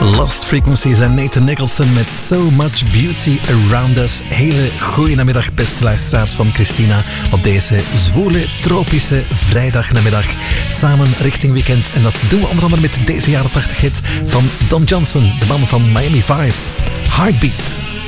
Lost Frequencies en Nathan Nicholson met So Much Beauty Around Us. Hele goeie namiddag, beste luisteraars van Christina, op deze zwoele, tropische vrijdagnamiddag. Samen richting weekend. En dat doen we onder andere met deze jaren 80 hit van Don Johnson, de man van Miami Vice, Heartbeat.